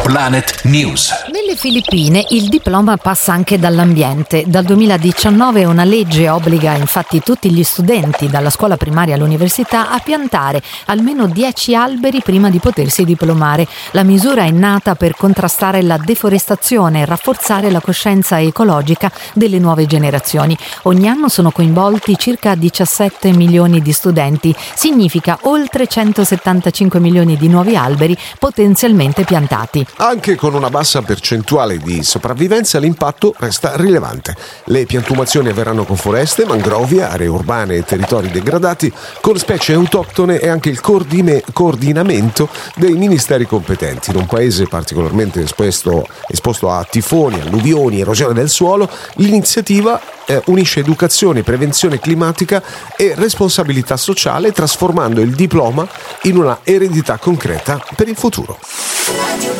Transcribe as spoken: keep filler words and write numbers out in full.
Planet News. Nelle Filippine il diploma passa anche dall'ambiente. Dal duemiladiciannove una legge obbliga infatti tutti gli studenti, dalla scuola primaria all'università, a piantare almeno dieci alberi prima di potersi diplomare. La misura è nata per contrastare la deforestazione e rafforzare la coscienza ecologica delle nuove generazioni. Ogni anno sono coinvolti circa diciassette milioni di studenti. Significa oltre centosettantacinque milioni di nuovi alberi potenzialmente piantati. Anche con una bassa percentuale di sopravvivenza l'impatto resta rilevante. Le piantumazioni avverranno con foreste, mangrovie, aree urbane e territori degradati, con specie autoctone e anche il coordine, coordinamento dei ministeri competenti. In un paese particolarmente esposto, esposto a tifoni, alluvioni, erosione del suolo, l'iniziativa eh, unisce educazione, prevenzione climatica e responsabilità sociale, trasformando il diploma in una eredità concreta per il futuro.